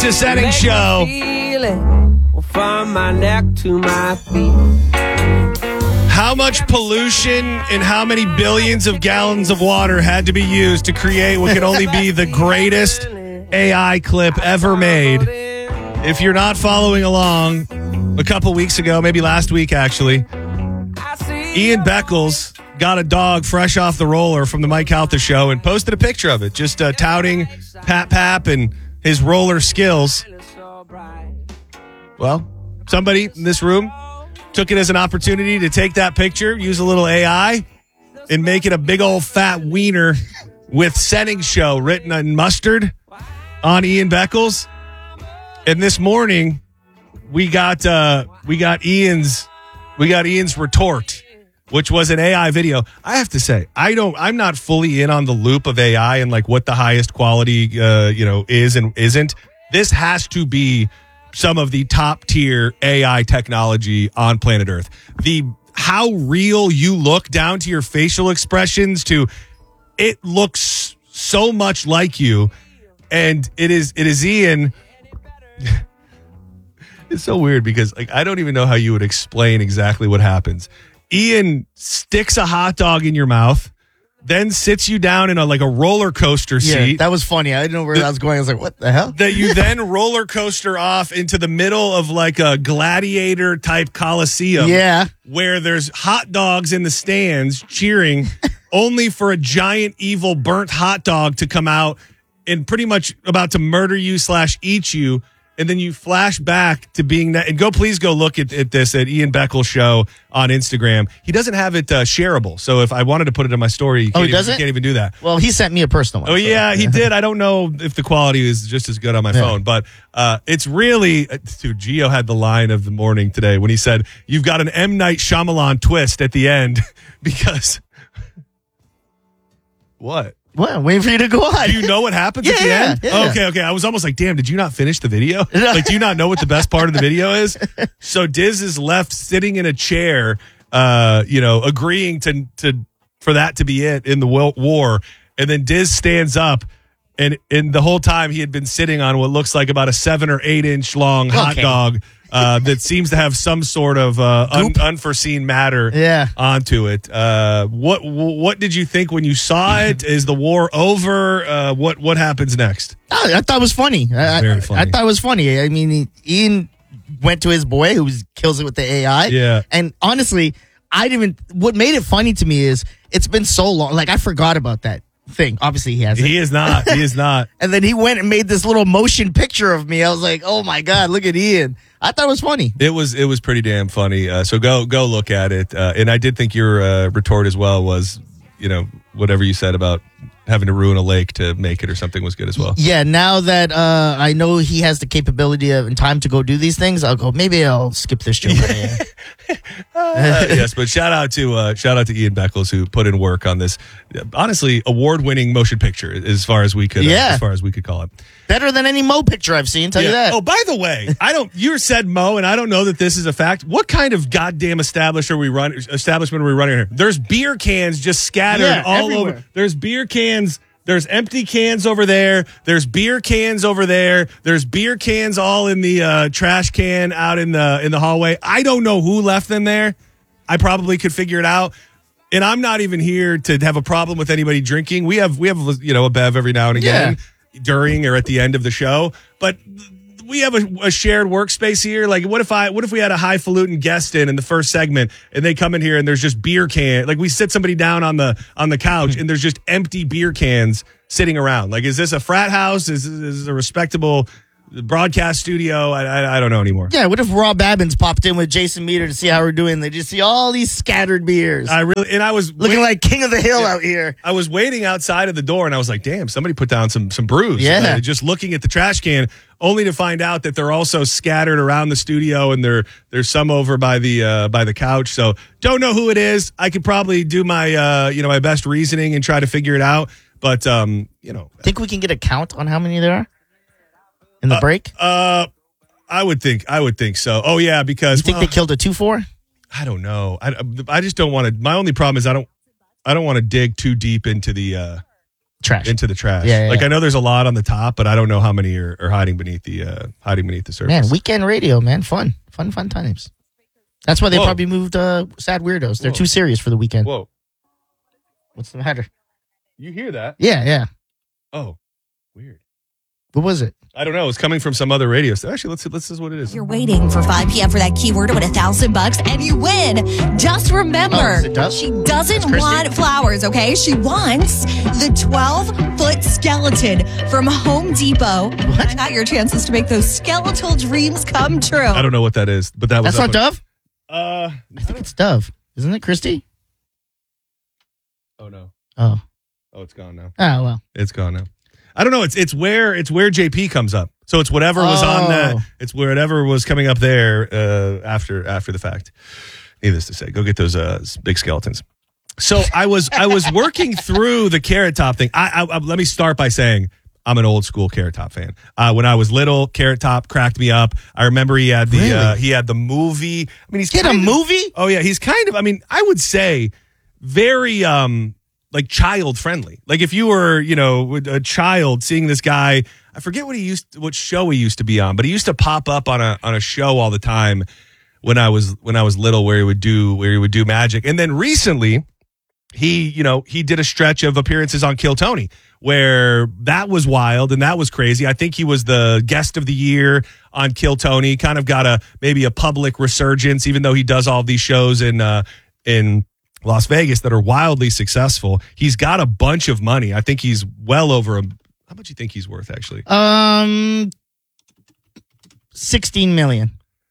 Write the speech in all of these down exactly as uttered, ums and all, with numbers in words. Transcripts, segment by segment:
to Setting Show. From my neck to my feet. How much pollution and how many billions of gallons of water had to be used to create what could only be the greatest A I clip ever made? If you're not following along, a couple weeks ago, maybe last week actually, Ian Beckles got a dog fresh off the roller from the Mike Calta show and posted a picture of it, just uh, touting Pap Pap and his roller skills. Well, somebody in this room took it as an opportunity to take that picture, use a little A I, and make it a big old fat wiener with Setting Show written in mustard on Ian Beckles. And this morning, we got uh, we got Ian's we got Ian's retort, which was an A I video. I have to say, I don't. I'm not fully in on the loop of A I and like what the highest quality uh, you know is and isn't. This has to be some of the top tier A I technology on planet Earth. The how real you look down to your facial expressions to it looks so much like you. And it is it is Ian. It's so weird because like I don't even know how you would explain exactly what happens. Ian sticks a hot dog in your mouth, then sits you down in a like a roller coaster seat. Yeah, that was funny. I didn't know where that was going. I was like, what the hell? That you then roller coaster off into the middle of like a gladiator type coliseum. Yeah. Where there's hot dogs in the stands cheering only for a giant evil burnt hot dog to come out and pretty much about to murder you slash eat you. And then you flash back to being that. And go, please go look at, at this at Ian Beckles Show on Instagram. He doesn't have it uh, shareable. So if I wanted to put it in my story, you oh, can't, he doesn't? even, you can't even do that. Well, he sent me a personal one. Oh, so. yeah, he did. I don't know if the quality is just as good on my yeah. phone. But uh, it's really, uh, dude, Gio had the line of the morning today when he said, you've got an M. Night Shyamalan twist at the end because. What? What? I'm waiting for you to go on. Do you know what happens yeah, at the end? Yeah. Okay, okay. I was almost like, damn, did you not finish the video? Like, do you not know what the best part of the video is? So Diz is left sitting in a chair, uh, you know, agreeing to to for that to be it in the war. And then Diz stands up, and, and the whole time he had been sitting on what looks like about a seven or eight inch long hot okay. dog uh, that seems to have some sort of uh, un- unforeseen matter yeah. onto it. Uh, what what did you think when you saw it? Is the war over? Uh, what what happens next? Oh, I thought it was funny. I, Very funny. I, I thought it was funny. I mean, he, Ian went to his boy who kills it with the A I. Yeah. And honestly, I didn't even. What made it funny to me is it's been so long. Like I forgot about that thing. Obviously, he hasn't. He is not. He is not. And then he went and made this little motion picture of me. I was like, oh my God, look at Ian. I thought it was funny. It was it was pretty damn funny. Uh, so go go look at it. Uh, and I did think your uh, retort as well was, you know, whatever you said about having to ruin a lake to make it or something was good as well. Yeah, now that uh, I know he has the capability of, and time to go do these things, I'll go, maybe I'll skip this joke. uh, yes, but shout out to uh, shout out to Ian Beckles who put in work on this, honestly, award-winning motion picture as far as we could, yeah. uh, as far as we could call it. Better than any Mo picture I've seen, tell yeah. you that. Oh, by the way, I don't. You said Mo, and I don't know that this is a fact. What kind of goddamn establishment are we run? Establishment are we running here? There's beer cans just scattered Yeah, all everywhere. over. There's beer cans. There's empty cans over there. There's beer cans over there. There's beer cans all in the uh, trash can out in the in the hallway. I don't know who left them there. I probably could figure it out. And I'm not even here to have a problem with anybody drinking. We have we have you know a bev every now and again. Yeah. During or at the end of the show, but we have a, a shared workspace here. Like, what if I, what if we had a highfalutin guest in in the first segment, and they come in here and there's just beer can, like we sit somebody down on the on the couch and there's just empty beer cans sitting around. Like, is this a frat house? Is, is this a respectable broadcast studio? I, I I don't know anymore. Yeah, what if Rob Abbins popped in with Jason Meter to see how we're doing? They just see all these scattered beers. I really and I was looking wait, like King of the Hill yeah, out here. I was waiting outside of the door and I was like, damn, somebody put down some some brews. Yeah, uh, just looking at the trash can, only to find out that they're also scattered around the studio and there there's some over by the uh, by the couch. So don't know who it is. I could probably do my uh, you know my best reasoning and try to figure it out. But um, you know, think we can get a count on how many there are in the uh, break? Uh, I would think I would think so. Oh yeah, because you think well, they killed a two four? I don't know. I I just don't want to. My only problem is I don't I don't want to dig too deep into the uh, trash. into the trash. Yeah, yeah, like yeah. I know there's a lot on the top, but I don't know how many are, are hiding beneath the uh, hiding beneath the surface. Man, weekend radio, man, fun, fun, fun times. That's why they Whoa. probably moved uh, Sad Weirdos. They're Whoa. too serious for the weekend. Whoa, What's the matter? you hear that? Yeah, yeah. Oh, weird. What was it? I don't know. It's coming from some other radio. So actually, let's see. Let's see what it is. You're waiting for five p.m. for that keyword to win a thousand bucks and you win. Just remember, Oh, is it Dove? she doesn't Christy? want flowers, okay? She wants the twelve-foot skeleton from Home Depot. What? Got your chances to make those skeletal dreams come true. I don't know what that is, but that was That's not up- Dove? Uh, I think it's Dove. Isn't it Christy? oh no. Oh. Oh, it's gone now. Oh, well. It's gone now. I don't know. It's it's where it's where J P comes up. So it's whatever was on the. Oh. It's whatever was coming up there uh, after after the fact. Needless to say, go get those uh, big skeletons. So I was I was working through the Carrot Top thing. I, I, I let me start by saying I'm an old school Carrot Top fan. Uh, when I was little, Carrot Top cracked me up. I remember he had the Really? uh, he had the movie. I mean, he's He had a kind of- movie? Oh yeah, he's kind of. I mean, I would say very um like child friendly. Like if you were, you know, a child seeing this guy, I forget what he used, what show he used to be on, but he used to pop up on a on a show all the time when I was when I was little, where he would do where he would do magic. And then recently, he, you know, he did a stretch of appearances on Kill Tony, where that was wild and that was crazy. I think he was the guest of the year on Kill Tony. Kind of got a maybe a public resurgence, even though he does all these shows in uh, in Las Vegas that are wildly successful. He's got a bunch of money. I think he's well over a. How much do you think he's worth, actually? Um, sixteen million.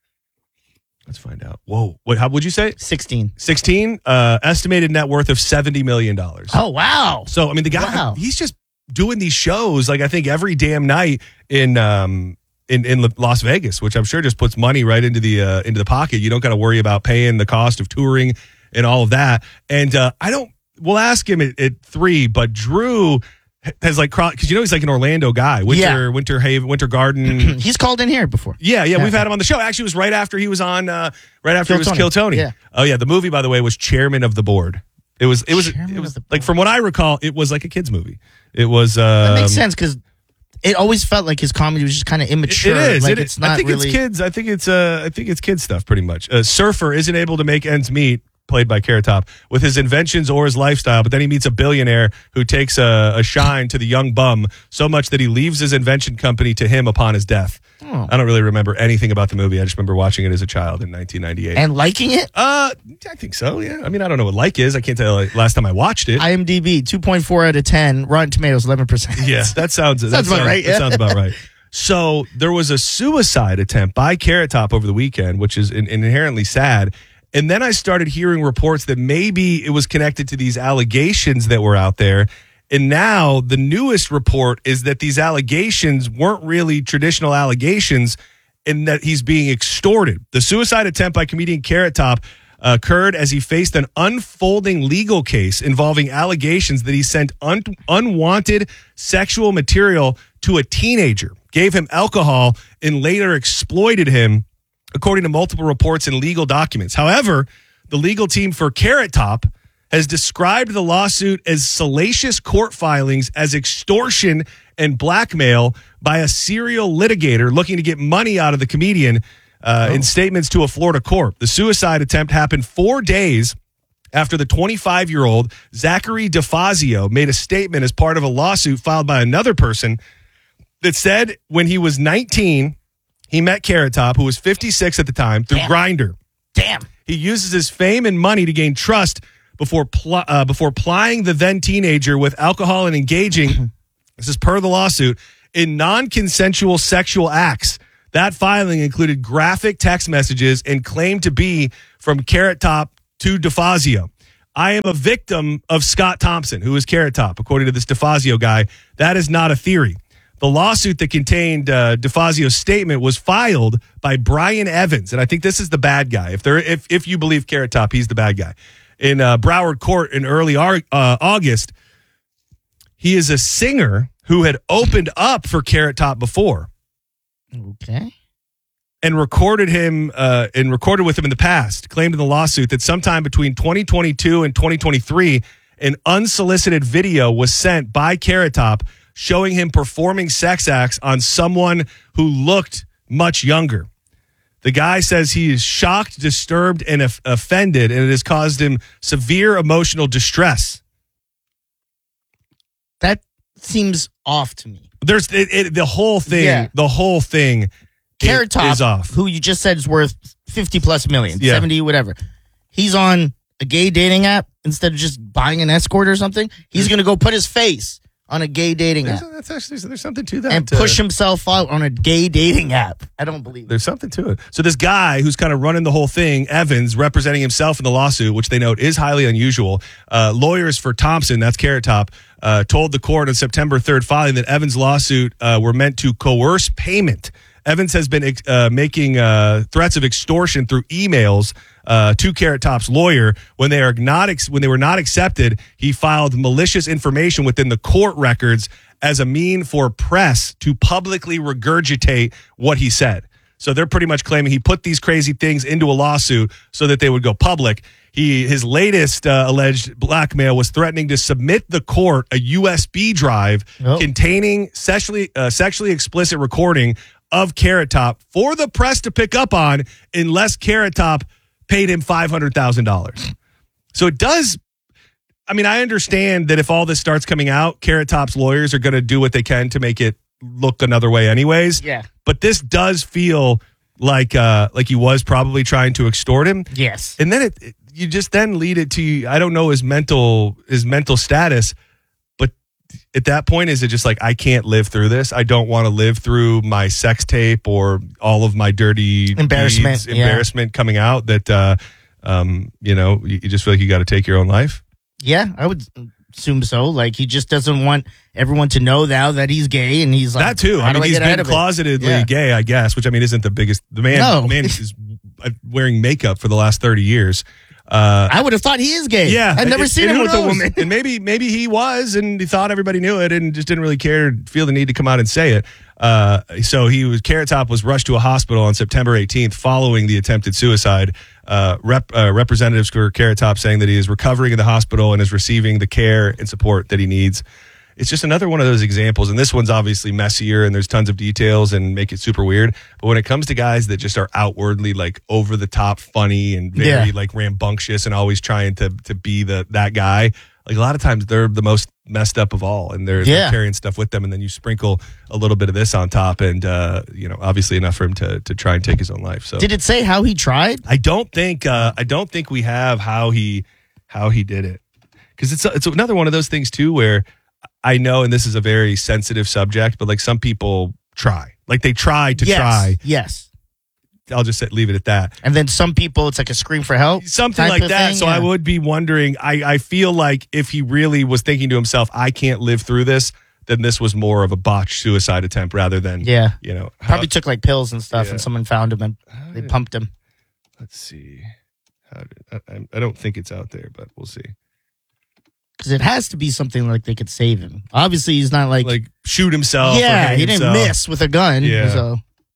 Let's find out. Whoa. What, how would you say? sixteen. sixteen? Uh, estimated net worth of seventy million dollars. Oh, wow. So, I mean, the guy, Wow. he's just doing these shows, like, I think every damn night in um in, in Las Vegas, which I'm sure just puts money right into the uh, into the pocket. You don't got to worry about paying the cost of touring and all of that. And uh, I don't, we'll ask him at, at three, but Drew has like, because you know he's like an Orlando guy. Winter, Yeah. Winter Haven, Winter Garden. He's called in here before. Yeah, yeah, Yeah. we've had him on the show. Actually, it was right after he was on, uh, right after Kill he was Tony. Kill Tony. Yeah. Oh yeah, the movie, by the way, was Chairman of the Board. It was, it was, Chairman it was of the like Board. from what I recall, it was like a kids movie. It was. Uh, That makes sense because it always felt like his comedy was just kind of immature. It is. Like It is. it's not I think really. it's kids. I think it's. Uh, I think it's kids stuff, pretty much. A surfer isn't able to make ends meet, played by Carrot Top, with his inventions or his lifestyle, but then he meets a billionaire who takes a, a shine to the young bum so much that he leaves his invention company to him upon his death. Oh. I don't really remember anything about the movie. I just remember watching it as a child in nineteen ninety-eight. And liking it? uh, I think so. Yeah. I mean, I don't know what like is. I can't tell you like, last time I watched it. IMDb, two point four out of ten. Rotten Tomatoes, eleven percent. Yeah, that sounds that Sounds about right, That yeah. sounds about right. So there was a suicide attempt by Carrot Top over the weekend, which is in, inherently sad. And then I started hearing reports that maybe it was connected to these allegations that were out there. And now the newest report is that these allegations weren't really traditional allegations and that he's being extorted. The suicide attempt by comedian Carrot Top uh, occurred as he faced an unfolding legal case involving allegations that he sent un- unwanted sexual material to a teenager, gave him alcohol, and later exploited him, according to multiple reports and legal documents. However, the legal team for Carrot Top has described the lawsuit as salacious court filings as extortion and blackmail by a serial litigator looking to get money out of the comedian uh, in statements to a Florida court. The suicide attempt happened four days after the twenty-five-year-old Zachary DeFazio made a statement as part of a lawsuit filed by another person that said when he was nineteen, he met Carrot Top, who was fifty-six at the time, through Damn. Grindr. Damn. He uses his fame and money to gain trust before pl- uh, before plying the then teenager with alcohol and engaging, this is per the lawsuit, in non-consensual sexual acts. That filing included graphic text messages and claimed to be from Carrot Top to DeFazio. I am a victim of Scott Thompson, who is Carrot Top, according to this DeFazio guy. That is not a theory. The lawsuit that contained uh, DeFazio's statement was filed by Brian Evans, and I think this is the bad guy. If there, if if you believe Carrot Top, he's the bad guy. In uh, Broward Court in early uh, August, he is a singer who had opened up for Carrot Top before Okay. and recorded him uh, and recorded with him in the past. Claimed in the lawsuit that sometime between twenty twenty-two and twenty twenty-three, an unsolicited video was sent by Carrot Top showing him performing sex acts on someone who looked much younger. The guy says he is shocked, disturbed, and of- offended, and it has caused him severe emotional distress. That seems off to me. There's it, it, the whole thing. Yeah. The whole thing Carrot is, Top, is off. who you just said is worth fifty plus million, Yeah. seventy, whatever. He's on a gay dating app instead of just buying an escort or something. He's going to go put his face on a gay dating There's, app that's actually there's something to that. and uh, push himself out on a gay dating app. I don't believe it. There's something to it. So this guy who's kind of running the whole thing, Evans, representing himself in the lawsuit, which they note is highly unusual. Uh, lawyers for Thompson, that's Carrot Top, uh, told the court on September third filing that Evans' lawsuit uh, were meant to coerce payment. Evans has been uh, making uh, threats of extortion through emails uh, to Carrot Top's lawyer. When they are not ex- when they were not accepted, he filed malicious information within the court records as a mean for press to publicly regurgitate what he said. So they're pretty much claiming he put these crazy things into a lawsuit so that they would go public. He his latest uh, alleged blackmail was threatening to submit the court a U S B drive Oh. containing sexually uh, sexually explicit recording of Carrot Top for the press to pick up on unless Carrot Top paid him five hundred thousand dollars. So it does. I mean, I understand that if all this starts coming out, Carrot Top's lawyers are going to do what they can to make it look another way anyways. Yeah. But this does feel like uh, like he was probably trying to extort him. Yes. And then it, it you just then lead it to, I don't know his mental his mental status, but at that point, is it just like, I can't live through this? I don't want to live through my sex tape or all of my dirty Embarrassment, deeds, yeah. embarrassment coming out that, uh, um, you know, you, you just feel like you got to take your own life? Yeah, I would assume so. Like, he just doesn't want everyone to know now that he's gay, and he's like, That too. how I do mean, he's get ahead been of it? closetedly Yeah. gay, I guess, which I mean isn't the biggest. The man, No. the man is wearing makeup for the last thirty years. Uh, I would have thought he is gay. yeah, I've never and- seen and him who with a knows? woman. And maybe maybe he was, and he thought everybody knew it, and just didn't really care, feel the need to come out and say it. Uh, so he was Carrot Top was rushed to a hospital on September eighteenth following the attempted suicide. Uh, rep, uh, representatives for Carrot Top saying that he is recovering in the hospital and is receiving the care and support that he needs. It's just another one of those examples, and this one's obviously messier and there's tons of details and make it super weird. But when it comes to guys that just are outwardly like over the top funny and very Yeah. like rambunctious and always trying to to be the that guy, like a lot of times they're the most messed up of all, and they're, they're Yeah. carrying stuff with them, and then you sprinkle a little bit of this on top, and uh, you know, obviously enough for him to to try and take his own life. So Did it say how he tried? I don't think uh, I don't think we have how he how he did it, because it's it's another one of those things too where I know, and this is a very sensitive subject, but like some people try, like they try to yes. try. Yes. I'll just say, leave it at that. And then some people, it's like a scream for help. Something type like of that. thing, So yeah. I would be wondering, I, I feel like if he really was thinking to himself, I can't live through this, then this was more of a botched suicide attempt rather than, Yeah. you know. how- Probably took like pills and stuff, Yeah. and someone found him and they pumped him. let's see. How did, I, I don't think it's out there, but we'll see. Because it has to be something like they could save him. Obviously, he's not like, Like shoot himself. or yeah, hang he didn't himself. miss with a gun. Yeah. So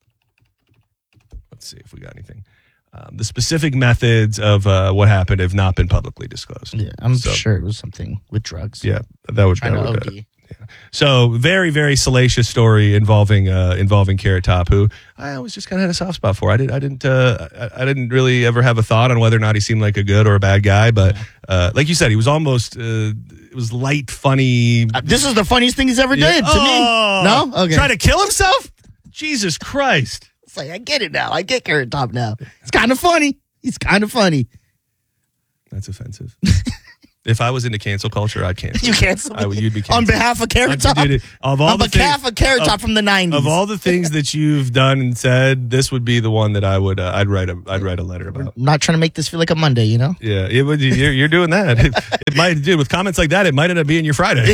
Let's see if we got anything. Um, the specific methods of uh, what happened have not been publicly disclosed. yeah, I'm So- sure it was something with drugs. Yeah, that would, Trying that to would O uh, D. So very, very salacious story involving uh, involving Carrot Top, who I always just kind of had a soft spot for. I did I didn't uh, I, I didn't really ever have a thought on whether or not he seemed like a good or a bad guy, but uh, like you said, he was almost uh, it was light, funny. Uh, this is the funniest thing he's ever Yeah. did to Oh, me. No? Okay. Trying to kill himself? Jesus Christ! It's like, I get it now. I get Carrot Top now. It's kind of funny. He's kind of funny. That's offensive. If I was into cancel culture, I'd cancel. You cancel I would, you'd be canceled. on behalf of Carrot Top. Dude, of all On the behalf things, of Carrot Top of- from the nineties. of all the things that you've done and said, this would be the one that I would uh, I'd write a I'd write a letter about. I'm not trying to make this feel like a Monday, you know? Yeah, it would. You're, you're doing that. It, it might, dude. With comments like that, it might end up being your Friday.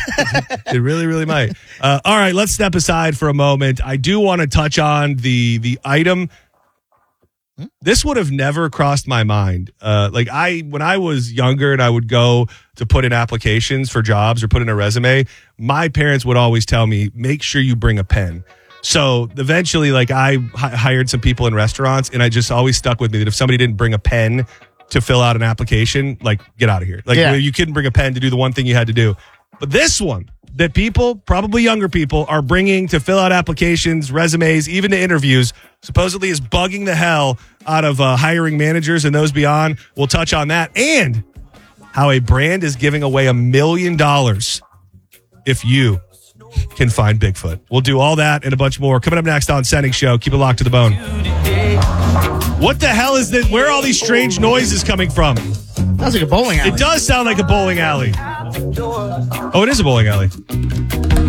It really, really might. Uh, all right, let's step aside for a moment. I do want to touch on the the item. This would have never crossed my mind. Uh, like I, when I was younger and I would go to put in applications for jobs or put in a resume, my parents would always tell me, make sure you bring a pen. So eventually, like I h- hired some people in restaurants, and I just always stuck with me that if somebody didn't bring a pen to fill out an application, like, get out of here. Like, Yeah. you couldn't bring a pen to do the one thing you had to do. But this one that people, probably younger people, are bringing to fill out applications, resumes, even to interviews, supposedly is bugging the hell out of uh, hiring managers and those beyond. We'll touch on that and how a brand is giving away a million dollars if you can find Bigfoot. We'll do all that and a bunch more. Coming up next on Sending Show. Keep it locked to the bone. What the hell is this? Where are all these strange noises coming from? Sounds like a bowling alley. It does sound like a bowling alley. Oh, it is a bowling alley.